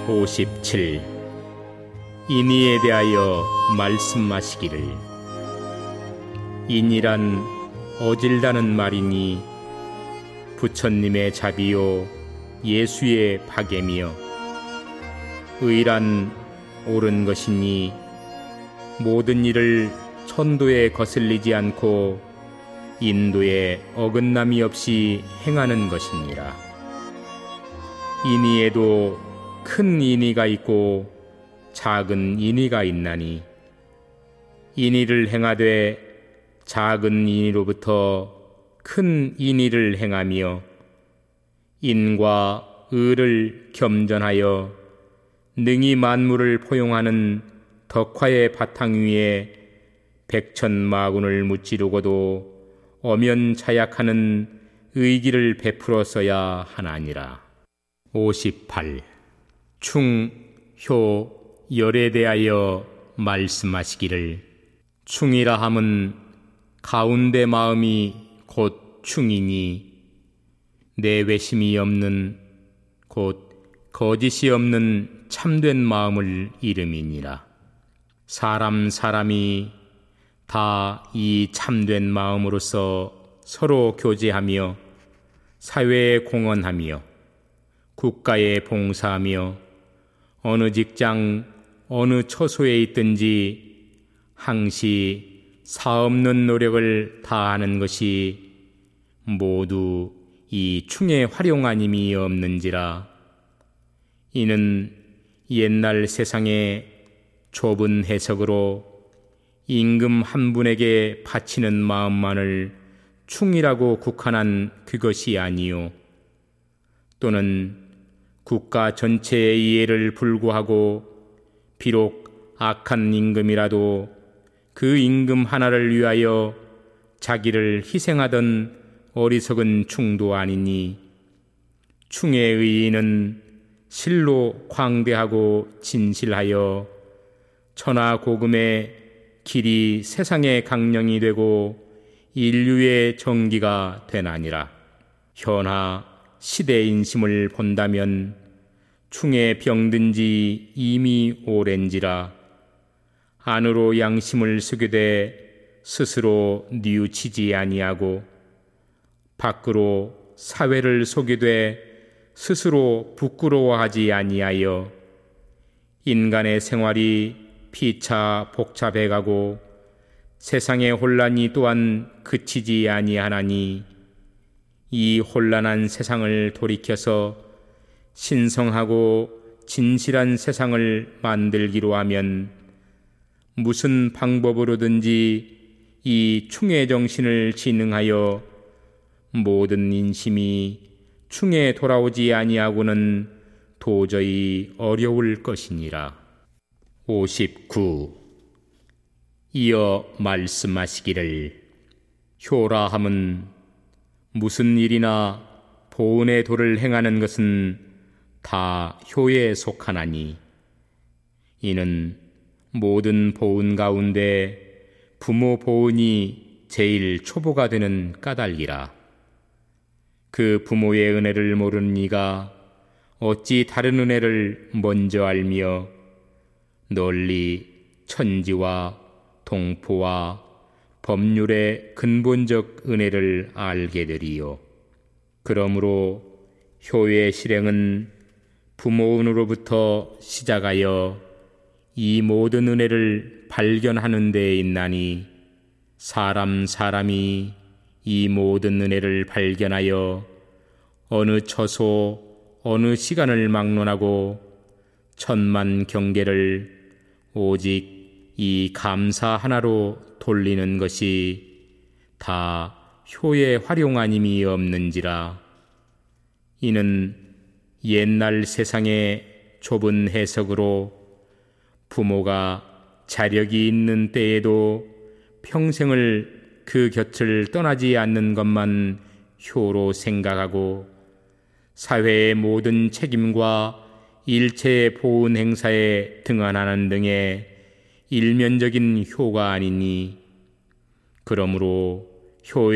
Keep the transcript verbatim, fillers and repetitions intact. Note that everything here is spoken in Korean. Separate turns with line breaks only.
오십칠. 인의에 대하여 말씀하시기를 인이란 어질다는 말이니 부처님의 자비요 예수의 박애며 의란 옳은 것이니 모든 일을 천도에 거슬리지 않고 인도에 어긋남이 없이 행하는 것이니라. 인의에도 큰 인의가 있고 작은 인의가 있나니 인의를 행하되 작은 인의로부터 큰 인의를 행하며 인과 의를 겸전하여 능히 만물을 포용하는 덕화의 바탕 위에 백천마군을 무찌르고도 엄연차약하는 의기를 베풀었어야 하나니라. 오십팔. 충, 효, 열에 대하여 말씀하시기를 충이라 함은 가운데 마음이 곧 충이니 내외심이 없는 곧 거짓이 없는 참된 마음을 이름이니라. 사람 사람이 다 이 참된 마음으로서 서로 교제하며 사회에 공헌하며 국가에 봉사하며 어느 직장 어느 처소에 있든지 항시 사없는 노력을 다하는 것이 모두 이 충의 활용하님이 없는지라. 이는 옛날 세상의 좁은 해석으로 임금 한 분에게 바치는 마음만을 충이라고 국한한 그것이 아니요 또는 국가 전체의 이해를 불구하고 비록 악한 임금이라도 그 임금 하나를 위하여 자기를 희생하던 어리석은 충도 아니니 충의 의의는 실로 광대하고 진실하여 천하 고금의 길이 세상의 강령이 되고 인류의 정기가 되나니라. 현하 시대 인심을 본다면 충에 병든 지 이미 오랜지라. 안으로 양심을 쓰게되 스스로 뉘우치지 아니하고 밖으로 사회를 속이되 스스로 부끄러워하지 아니하여 인간의 생활이 피차 복잡해가고 세상의 혼란이 또한 그치지 아니하나니 이 혼란한 세상을 돌이켜서 신성하고 진실한 세상을 만들기로 하면 무슨 방법으로든지 이 충의 정신을 진흥하여 모든 인심이 충에 돌아오지 아니하고는 도저히 어려울 것이니라. 오십구. 이어 말씀하시기를 효라 함은 무슨 일이나 보은의 도를 행하는 것은 다 효에 속하나니 이는 모든 보은 가운데 부모 보은이 제일 초보가 되는 까닭이라. 그 부모의 은혜를 모르는 이가 어찌 다른 은혜를 먼저 알며 널리 천지와 동포와 법률의 근본적 은혜를 알게 되리요. 그러므로 효의 실행은 부모은으로부터 시작하여 이 모든 은혜를 발견하는 데에 있나니 사람 사람이 이 모든 은혜를 발견하여 어느 처소 어느 시간을 막론하고 천만 경계를 오직 이 감사 하나로 돌리는 것이 다 효의 활용하님이 없는지라. 이는 옛날 세상의 좁은 해석으로 부모가 자력이 있는 때에도 평생을 그 곁을 떠나지 않는 것만 효로 생각하고 사회의 모든 책임과 일체의 보은 행사에 등한하는 등의 일면적인 효가 아니니 그러므로 효의